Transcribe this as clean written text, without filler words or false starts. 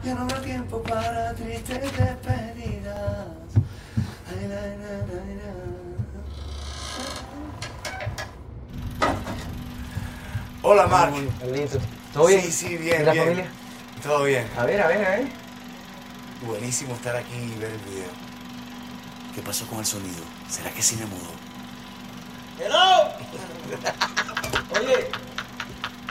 Ya no habrá tiempo para tristes despedidas. Ay, la, la, la, la. Hola, Marc. Carlitos. ¿Todo bien? Sí, sí, bien, ¿Y la bien. familia? Todo bien. A ver, a ver, a ver. Buenísimo estar aquí y ver el video. ¿Qué pasó con el sonido? ¿Será que sí me mudó? ¡Hello! Oye,